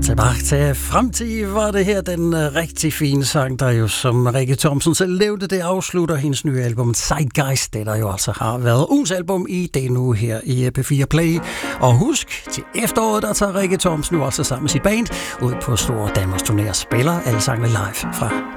Tilbage til fremtid var det her den rigtig fine sang, der jo som Rikke Thomsen selv levede, det afslutter hendes nye album Zeitgeist, det der jo altså har været ugens album i det nu her i P4 Play. Og husk, til efteråret der tager Rikke Thomsen nu altså sammen med sit band ud på store Danmarks turnéer, spiller alle sangene live fra